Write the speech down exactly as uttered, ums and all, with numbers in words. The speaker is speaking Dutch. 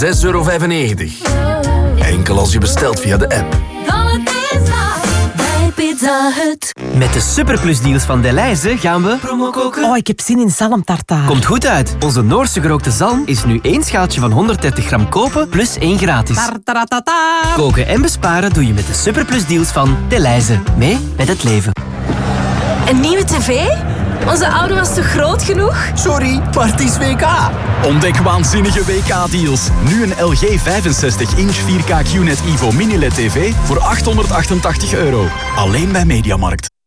zes euro vijfennegentig. Enkel als je bestelt via de app. Pizza Hut. Met de superplusdeals van Delhaize gaan we promo koken. Oh, ik heb zin in zalmtartaar. Komt goed uit. Onze Noorse gerookte zalm is nu één schaaltje van honderddertig gram kopen plus één gratis. Tartaratata. Koken en besparen doe je met de superplusdeals van Delhaize. Mee met het leven. Een nieuwe tv? Onze oude was te groot genoeg? Sorry, maar het is W K. Ontdek waanzinnige W K-deals. Nu een L G vijfenzestig inch vier K Q N E T Evo Mini L E D T V voor achthonderdachtentachtig euro. Alleen bij Mediamarkt.